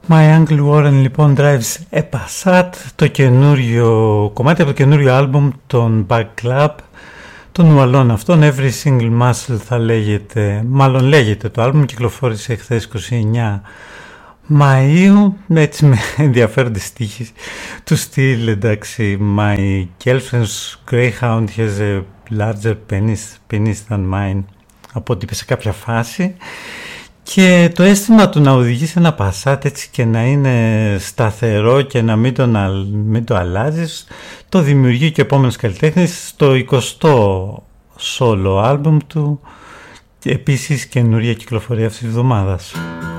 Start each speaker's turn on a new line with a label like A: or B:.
A: My Uncle Warren λοιπόν drives a Passat, το καινούριο κομμάτι από το καινούριο άλμπουμ των Back Club, των Ουαλών αυτών. Every Single Muscle θα λέγεται, μάλλον λέγεται το άλμπουμ, κυκλοφόρησε χθες 29 Μαΐου, έτσι με ενδιαφέροντες στίχες του στυλ, εντάξει. My girlfriend's greyhound has a larger penis than mine, από ό,τι είπε σε κάποια φάση. Και το αίσθημα του να οδηγεί σε ένα Passat έτσι και να είναι σταθερό και να μην το αλλάζεις, το δημιουργεί και ο επόμενος καλλιτέχνης στο 20ο solo album του, και επίσης καινούρια κυκλοφορία αυτής της εβδομάδας.